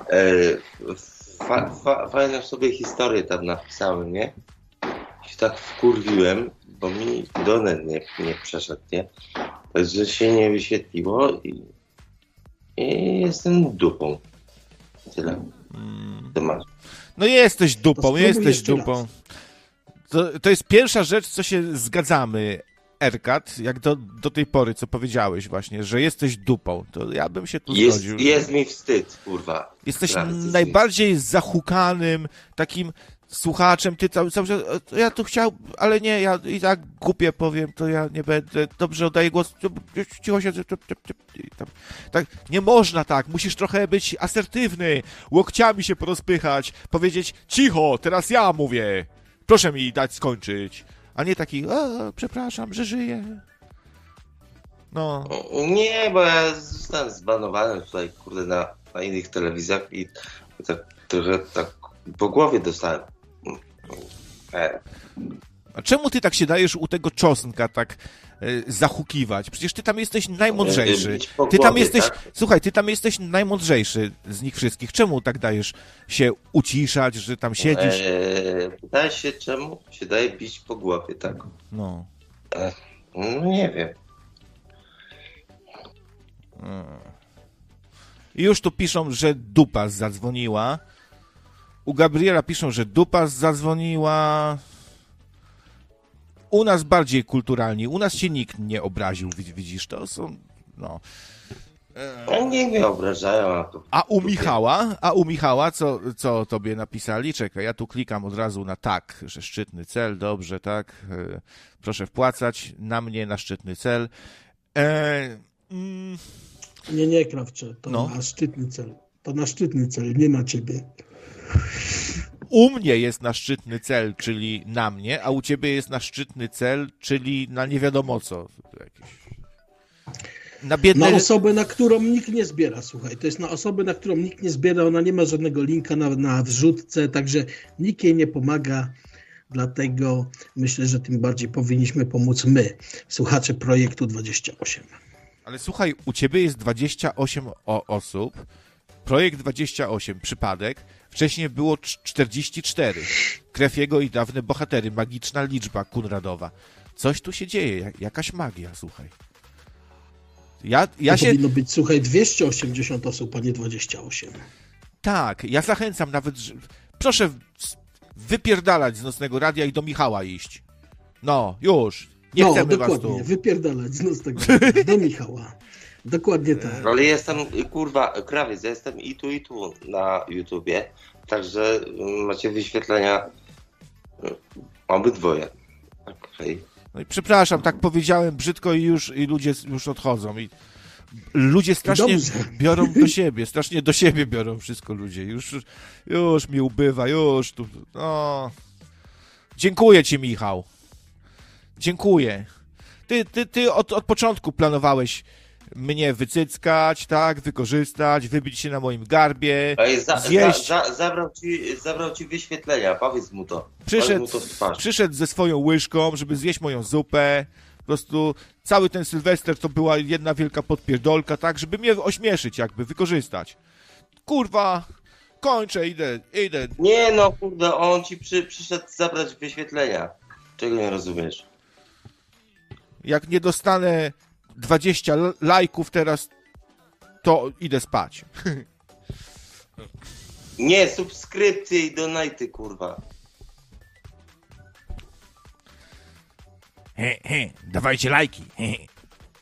Fajną sobie historię tam napisałem, nie? Się tak wkurwiłem, bo mi donet nie przeszedł, nie? Także się nie wyświetliło i jestem dupą. Tyle. Temat. No jesteś dupą. To jest pierwsza rzecz, co się zgadzamy, Erkat, jak do tej pory, co powiedziałeś właśnie, że jesteś dupą. To ja bym się tu zgodził. Jest mi wstyd, kurwa. Jesteś najbardziej zahukanym, takim słuchaczem. Ty cały czas, ja tu chciał, ale nie, ja i tak głupie powiem, to ja nie będę. Dobrze, oddaję głos. Cicho się. Tak, nie można tak. Musisz trochę być asertywny, łokciami się porozpychać, powiedzieć cicho, teraz ja mówię. Proszę mi dać skończyć. A nie taki, przepraszam, że żyję. No. Nie, bo ja zostałem zbanowany tutaj, kurde, na innych telewizjach i tak trochę tak po głowie dostałem. A czemu ty tak się dajesz u tego czosnka tak zahukiwać? Przecież ty tam jesteś najmądrzejszy. Ty tam jesteś, tak? Słuchaj, ty tam jesteś najmądrzejszy z nich wszystkich. Czemu tak dajesz się uciszać, że tam siedzisz? Pytałeś się, czemu się daje bić po głowie, tak? No. No nie wiem. I już tu piszą, że dupa zadzwoniła. U Gabriela piszą, że dupa zadzwoniła. U nas bardziej kulturalnie. U nas się nikt nie obraził, widzisz, to są, no. Niech mnie obrażają. A u Michała, co tobie napisali? Czekaj, ja tu klikam od razu na tak, że szczytny cel, dobrze, tak. Proszę wpłacać na mnie, na szczytny cel. Nie, Krawcze, to na szczytny cel. To na szczytny cel, nie na ciebie. U mnie jest na szczytny cel, czyli na mnie, a u ciebie jest na szczytny cel, czyli na nie wiadomo co. Na osobę, na którą nikt nie zbiera, słuchaj. To jest na osobę, na którą nikt nie zbiera, ona nie ma żadnego linka na wrzutce, także nikt jej nie pomaga, dlatego myślę, że tym bardziej powinniśmy pomóc my, słuchacze Projektu 28. Ale słuchaj, u ciebie jest 28 osób, Projekt 28, przypadek, wcześniej było 44. Krew jego i dawne bohatery, magiczna liczba Kunradowa. Coś tu się dzieje, jakaś magia, słuchaj. Powinno być, słuchaj, 280 osób, a nie 28. Tak, ja zachęcam nawet, proszę wypierdalać z Nocnego Radia i do Michała iść. No, już, nie chcemy was tu. Wypierdalać z Nocnego Radia do Michała. Dokładnie tak. Ale jestem, kurwa, krawiec, ja jestem i tu na YouTubie, także macie wyświetlenia obydwoje. Okay. No i przepraszam, tak powiedziałem brzydko i ludzie już odchodzą. I ludzie strasznie biorą do siebie, strasznie do siebie biorą wszystko ludzie. Już mi ubywa, już tu. No. Dziękuję ci, Michał. Dziękuję. Ty od początku planowałeś mnie wycyckać, tak, wykorzystać, wybić się na moim garbie, zjeść. Zabrał ci wyświetlenia, powiedz mu to. Przyszedł ze swoją łyżką, żeby zjeść moją zupę. Po prostu cały ten Sylwester to była jedna wielka podpierdolka, tak, żeby mnie ośmieszyć jakby, wykorzystać. Kurwa, kończę, idę. Nie no, kurde, on ci przyszedł zabrać wyświetlenia. Czego nie rozumiesz? Jak nie dostanę 20 lajków teraz, to idę spać. Nie, subskrypcje i donaty, kurwa. Dawajcie lajki.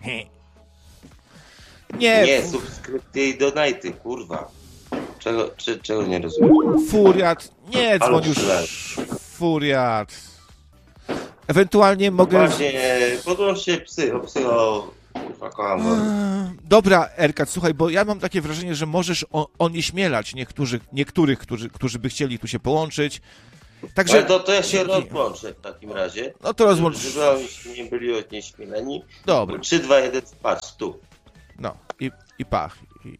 Nie, subskrypcje i donaty, kurwa. Czego nie rozumiem? Furiat, nie dzwoń już. Furiat. Ewentualnie mogę... Właśnie, podłączcie psy, kurwa, kocham. Dobra, Erkat, słuchaj, bo ja mam takie wrażenie, że możesz onieśmielać niektórych, którzy by chcieli tu się połączyć. Także... Ale to ja się rozłączę w takim razie. No to rozłącz. Żeby oni nie byli onieśmieleni. Dobra. 3, 2, 1, patrz, tu. No, i pach.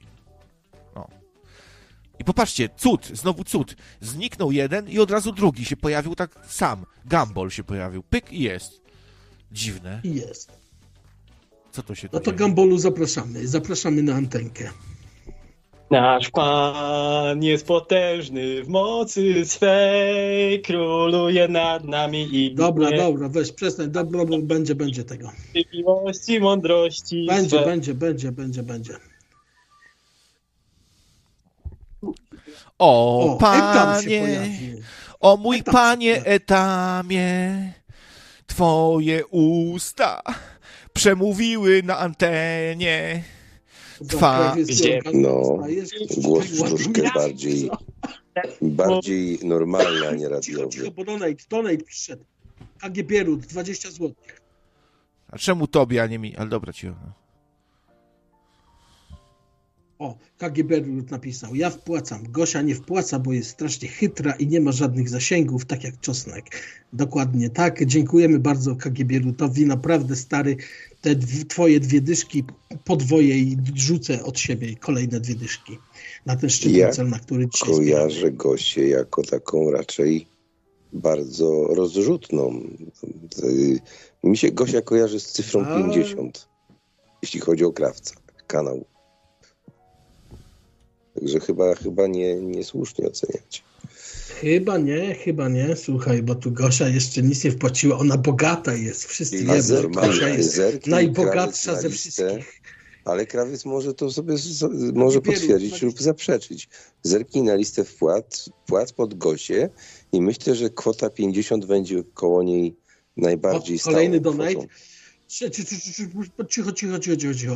I popatrzcie, znowu cud. Zniknął jeden i od razu drugi się pojawił tak sam. Gumball się pojawił. Pyk i jest. Dziwne. I jest. Co to się No to Gumballu zapraszamy na antenkę. Nasz Pan jest potężny w mocy swej, króluje nad nami i... Dobra, weź, przestań, dobra, bo będzie tego. Miłości, mądrości... Będzie. O panie, o mój panie Etamie, twoje usta przemówiły na antenie. Głos troszkę bardziej normalny, a nie radiowy. Cicho, bo donate przyszedł. KGB Ród, 20 zł. A czemu tobie, a nie mi? Ale dobra, cicho. O, KGB Ród napisał. Ja wpłacam. Gosia nie wpłaca, bo jest strasznie chytra i nie ma żadnych zasięgów, tak jak czosnek. Dokładnie tak. Dziękujemy bardzo KGB Ródowi. Naprawdę, stary, te twoje 2 dyszki podwoję i rzucę od siebie kolejne 2 dyszki na ten szczytny cel, na który dzisiaj kojarzę Gosię jako taką raczej bardzo rozrzutną. Mi się Gosia kojarzy z cyfrą 50, jeśli chodzi o krawca, kanał. Także chyba niesłusznie oceniać. Chyba nie. Słuchaj, bo tu Gosia jeszcze nic nie wpłaciła. Ona bogata jest. Wszyscy wiemy, że Gosia jest najbogatsza ze wszystkich. Ale krawiec może to sobie potwierdzić lub zaprzeczyć. Zerknij na listę płac pod Gosię i myślę, że kwota 50 będzie koło niej najbardziej stałą. Kolejny donate. Cicho.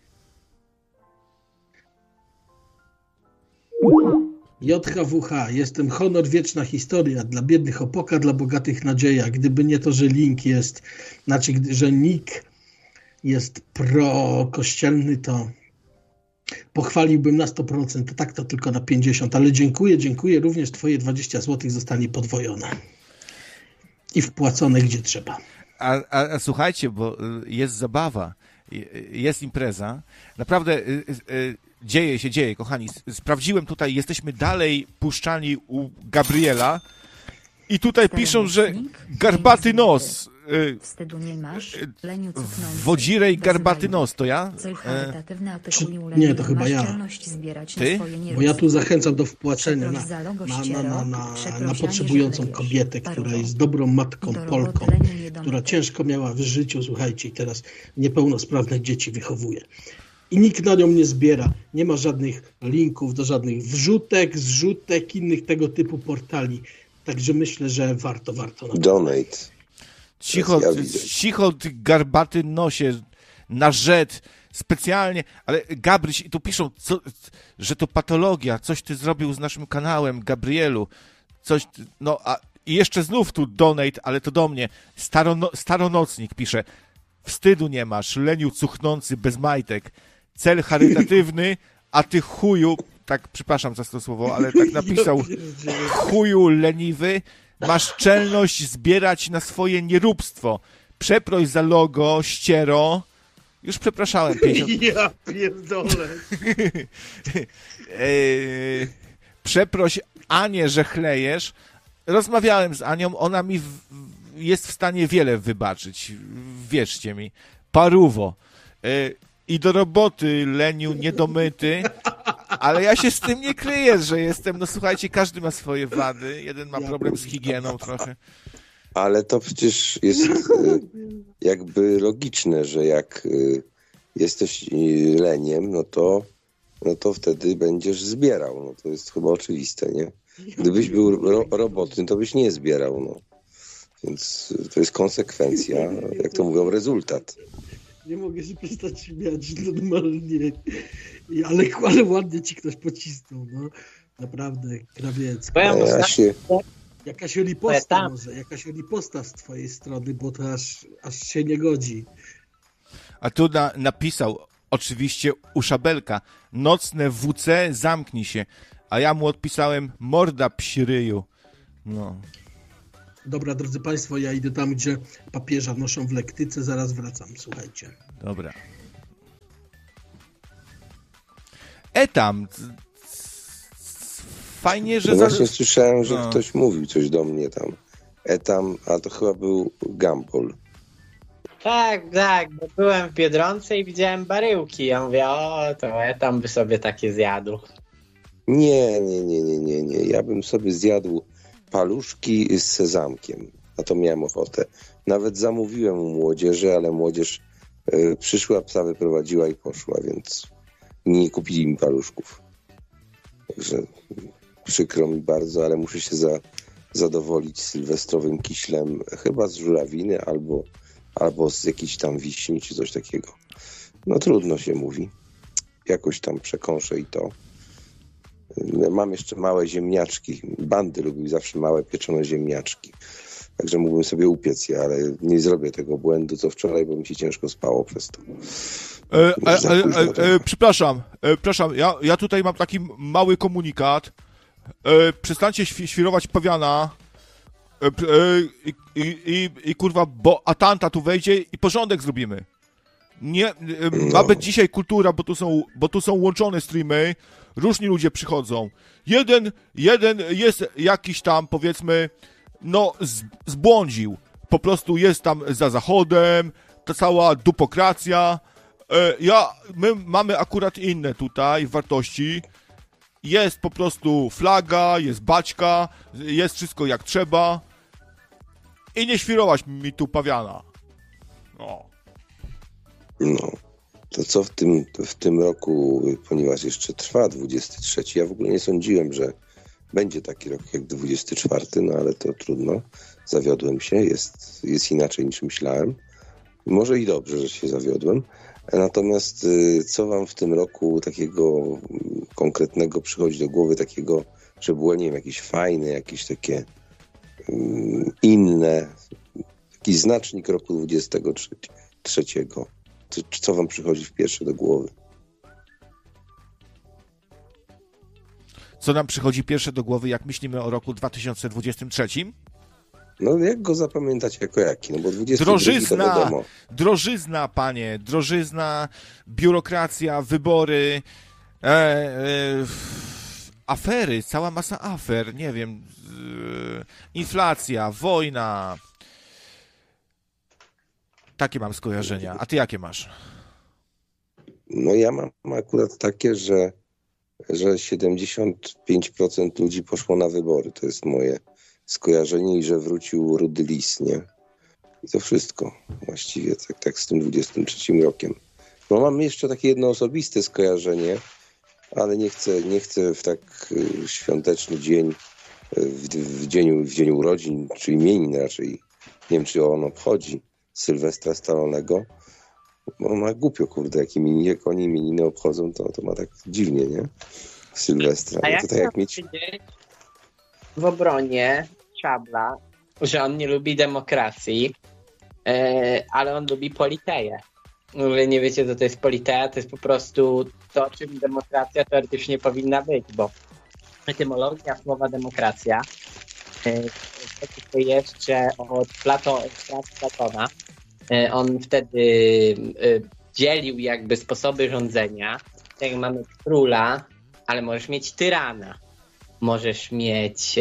JHWH, jestem honor, wieczna historia, dla biednych opoka, dla bogatych nadzieja. Gdyby nie to, że link jest, że nick jest pro-kościelny, to pochwaliłbym na 100%, to tak to tylko na 50%, ale dziękuję, również twoje 20 zł zostanie podwojone i wpłacone gdzie trzeba. A słuchajcie, bo jest zabawa, jest impreza, naprawdę... Dzieje się, kochani. Sprawdziłem tutaj, jesteśmy dalej puszczani u Gabriela i tutaj piszą, że garbaty nos. Wstydu nie masz, leniu cofnący. Wodzirej garbaty nos, to ja? Nie, to chyba ja. Ty? Bo ja tu zachęcam do wpłacenia na potrzebującą kobietę, która jest dobrą matką, Polką, która ciężko miała w życiu, słuchajcie, i teraz niepełnosprawne dzieci wychowuje. I nikt na nią nie zbiera. Nie ma żadnych linków do żadnych wrzutek, zrzutek, innych tego typu portali. Także myślę, że warto. Donate. Cicho, ty garbaty nosie, na rzet, specjalnie, ale Gabryś, tu piszą, że to patologia, coś ty zrobił z naszym kanałem, Gabrielu, coś, i jeszcze znów tu donate, ale to do mnie, staronocnik pisze, wstydu nie masz, leniu cuchnący, bez majtek, cel charytatywny, a ty chuju, tak, przepraszam za to słowo, ale tak napisał, chuju leniwy, masz czelność zbierać na swoje nieróbstwo. Przeproś za logo, ściero. Już przepraszałem. 50... Ja pierdolę. Przeproś Anię, że chlejesz. Rozmawiałem z Anią, ona mi jest w stanie wiele wybaczyć. Wierzcie mi. Paruwo. I do roboty, leniu, niedomyty. Ale ja się z tym nie kryję, że jestem, słuchajcie, każdy ma swoje wady. Jeden ma problem z higieną trochę. Ale to przecież jest jakby logiczne, że jak jesteś leniem, no to wtedy będziesz zbierał. No to jest chyba oczywiste, nie? Gdybyś był robotny, to byś nie zbierał, no. Więc to jest konsekwencja, jak to mówią, rezultat. Nie mogę się przestać śmiać normalnie. Ale ładnie ci ktoś pocisnął, no. Naprawdę, Krawiecki. Jakaś riposta może, jakaś riposta z twojej strony, bo to aż się nie godzi. A tu napisał, oczywiście u Szabelka, nocne WC, zamknij się. A ja mu odpisałem, morda psi ryju. No. Dobra, drodzy Państwo, ja idę tam, gdzie papieża noszą w lektyce, zaraz wracam, słuchajcie. Dobra. Tam. Fajnie, że... No właśnie słyszałem, że ktoś mówił coś do mnie tam. Tam, a to chyba był Gumball. Tak, bo byłem w Biedronce i widziałem baryłki. Ja mówię, to tam by sobie takie zjadł. Nie. Ja bym sobie zjadł paluszki z sezamkiem. Na to miałem ochotę. Nawet zamówiłem u młodzieży, ale młodzież przyszła, psa wyprowadziła i poszła, więc nie kupili mi paluszków. Także przykro mi bardzo, ale muszę się zadowolić sylwestrowym kiślem, chyba z żurawiny albo z jakiejś tam wiśni, czy coś takiego. No trudno się mówi. Jakoś tam przekąszę i to. Mam jeszcze małe ziemniaczki. Bandy lubił zawsze małe pieczone ziemniaczki. Także mógłbym sobie upiec je, ale nie zrobię tego błędu, co wczoraj, bo mi się ciężko spało przez to. Przepraszam, ja tutaj mam taki mały komunikat. Przestańcie świrować pawiana i kurwa, bo Atanta tu wejdzie i porządek zrobimy. Nie, ma być dzisiaj kultura, bo tu są łączone streamy, różni ludzie przychodzą. Jeden jest jakiś tam, powiedzmy, zbłądził. Po prostu jest tam za Zachodem, ta cała dupokracja. My mamy akurat inne tutaj wartości. Jest po prostu flaga, jest baćka, jest wszystko jak trzeba. I nie świrować mi tu pawiana. No, to co w tym roku, ponieważ jeszcze trwa 23, ja w ogóle nie sądziłem, że będzie taki rok jak 24, no ale to trudno. Zawiodłem się, jest inaczej niż myślałem. Może i dobrze, że się zawiodłem. Natomiast co wam w tym roku takiego konkretnego przychodzi do głowy, takiego, że było, nie wiem, jakieś fajne, jakieś takie inne, taki znacznik roku 23. Co wam przychodzi w pierwsze do głowy? Co nam przychodzi pierwsze do głowy, jak myślimy o roku 2023? No jak go zapamiętać jako jaki? No bo 22 to wiadomo. Drożyzna, panie, drożyzna, biurokracja, wybory, afery, cała masa afer, nie wiem, inflacja, wojna. Takie mam skojarzenia. A ty jakie masz? No ja mam akurat takie, że 75% ludzi poszło na wybory. To jest moje skojarzenie i że wrócił rudy lis, nie? I to wszystko właściwie, tak z tym 23 rokiem. No mam jeszcze takie jedno osobiste skojarzenie, ale nie chcę w tak świąteczny dzień, w dzień urodzin, czy imienin raczej, nie wiem, czy on obchodzi Sylwestra Stallonego, bo ma głupio, kurde, jak oni imieniny obchodzą, to ma tak dziwnie, nie? Sylwestra. A jak to tak jak mieć w obronie Szabla, że on nie lubi demokracji, ale on lubi politeję. Wy nie wiecie, co to jest politeja, to jest po prostu to, czym demokracja teoretycznie powinna być, bo etymologia słowa demokracja to jeszcze od Platona. On wtedy dzielił jakby sposoby rządzenia. Tak jak mamy króla, ale możesz mieć tyrana. Możesz mieć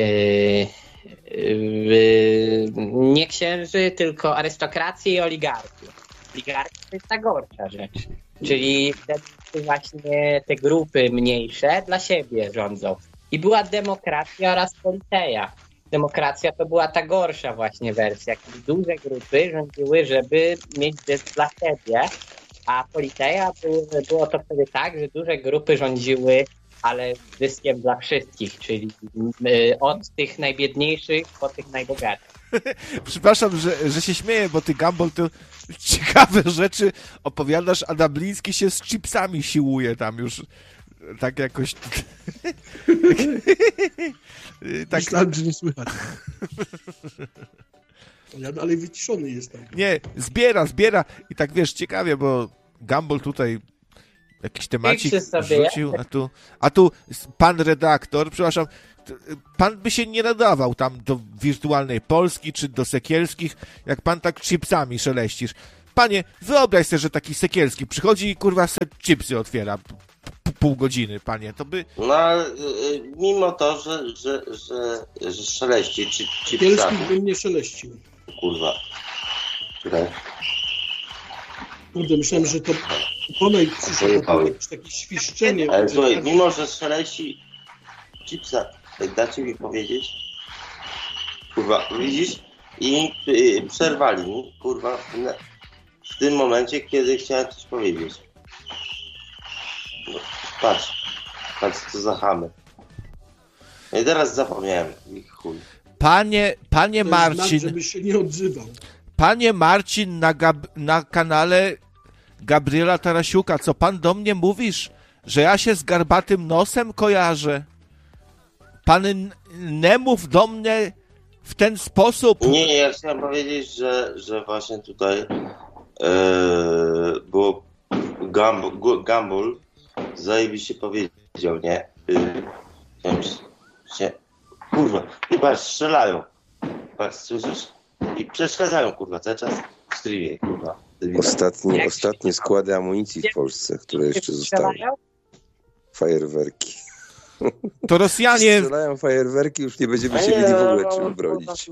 nie księży, tylko arystokrację i oligarchię. Oligarchia to jest ta gorsza rzecz. Czyli wtedy właśnie te grupy mniejsze dla siebie rządzą. I była demokracja oraz politeja. Demokracja to była ta gorsza właśnie wersja, kiedy duże grupy rządziły, żeby mieć zysk dla siebie, a politeja było to wtedy tak, że duże grupy rządziły, ale zyskiem dla wszystkich, czyli od tych najbiedniejszych po tych najbogatszych. Przepraszam, że się śmieję, bo ty, Gumball, to ciekawe rzeczy opowiadasz, a Dabliński się z chipsami siłuje tam już. Tak jakoś... tak... Myślałem, że nie słychać. Ja dalej wyciszony jestem. Nie, zbiera. I tak wiesz, ciekawie, bo Gumball tutaj jakiś temacik rzucił, a tu pan redaktor, przepraszam, pan by się nie nadawał tam do Wirtualnej Polski czy do Sekielskich, jak pan tak chipsami szeleścisz. Panie, wyobraź sobie, że taki Sekielski przychodzi i kurwa se chipsy otwiera pół godziny, panie, to by... No, mimo to, że szeleści chipsami... Sekielski by nie szeleścił. Kurwa. Czekaj. Kurde, myślałem, że to Bonek przyszedł takie świszczenie. Ale słuchaj, mimo że szeleści chipsa, dacie mi powiedzieć? Kurwa, widzisz? I przerwali mi, kurwa, w tym momencie, kiedy chciałem coś powiedzieć. No, patrz co za chamy. I teraz zapomniałem ich chuj. Panie Marcin... żeby się nie odzywał. Panie Marcin, na kanale Gabriela Tarasiuka, co pan do mnie mówisz, że ja się z garbatym nosem kojarzę? Pan nie mów do mnie w ten sposób. Nie, ja chciałem powiedzieć, że właśnie tutaj było Gumball zajebiście powiedział, nie? Kurwa, i patrz, strzelają. Patrz, słyszysz? I przeszkadzają, kurwa, cały czas w streamie, kurwa. Ostatnie składy amunicji w Polsce, które jeszcze zostały. Fajerwerki. To Rosjanie... Strzelają fajerwerki, już nie będziemy się mieli w ogóle czym bronić.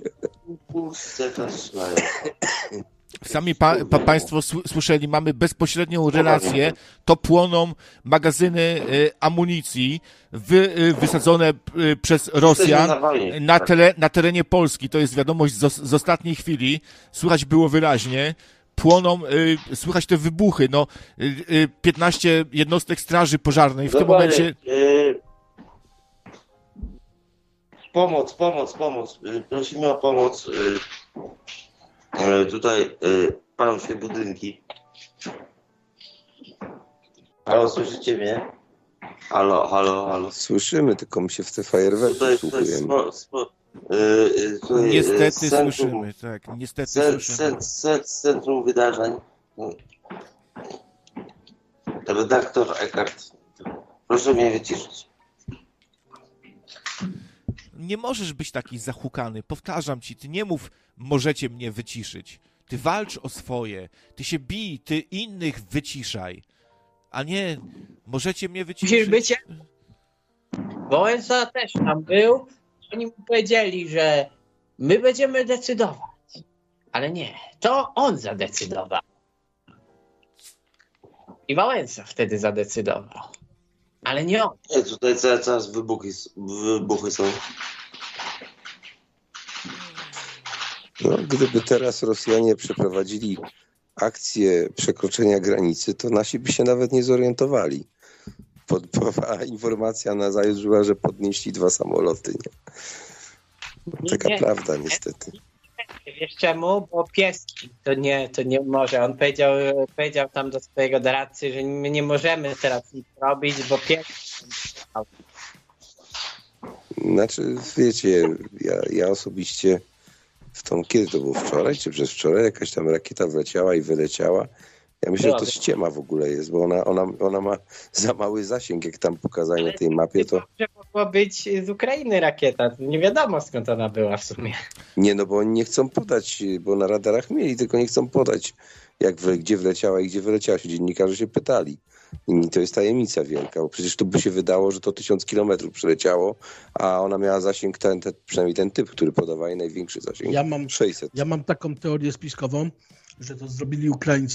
Sami państwo słyszeli, mamy bezpośrednią relację, to płoną magazyny amunicji wysadzone przez Rosjan na terenie Polski. To jest wiadomość z ostatniej chwili. Słychać było wyraźnie. Płoną, słychać te wybuchy. 15 jednostek straży pożarnej w tym momencie... Pomoc. Prosimy o pomoc. Tutaj palą się budynki. Halo, słyszycie mnie? Halo. Słyszymy, tylko my się w te fajerwerki słuchujemy. Niestety słyszymy, tak. Centrum wydarzeń. Redaktor Eckart. Proszę mnie wyciszyć. Nie możesz być taki zahukany. Powtarzam ci, ty nie mów, możecie mnie wyciszyć. Ty walcz o swoje. Ty się bij, ty innych wyciszaj. A nie, możecie mnie wyciszyć. Musisz być... Wałęsa też tam był. Oni mu powiedzieli, że my będziemy decydować. Ale nie, to on zadecydował. I Wałęsa wtedy zadecydował. Ale nie on. Nie, tutaj cały czas wybuchy są. No, gdyby teraz Rosjanie przeprowadzili akcję przekroczenia granicy, to nasi by się nawet nie zorientowali. A informacja na zajutrz była, że podnieśli 2 samoloty. Nie? Taka prawda niestety. Wiesz czemu? Bo pieski to nie może. On powiedział tam do swojego doradcy, że my nie możemy teraz nic robić, bo pieski... Znaczy, wiecie, ja osobiście kiedy to było? Wczoraj czy przedwczoraj jakaś tam rakieta wleciała i wyleciała. Ja myślę, że to ściema w ogóle jest, bo ona ma za mały zasięg, jak tam pokazali na tej mapie, to... Może mogło być z Ukrainy rakieta, nie wiadomo skąd ona była w sumie. Nie, no bo oni nie chcą podać, bo na radarach mieli, tylko nie chcą podać, gdzie wleciała i gdzie wyleciała. Dziennikarze się pytali. I to jest tajemnica wielka, bo przecież tu by się wydało, że to 1000 kilometrów przeleciało, a ona miała zasięg, przynajmniej ten typ, który podawali największy zasięg, 600. Ja mam taką teorię spiskową, że to zrobili Ukraińcy,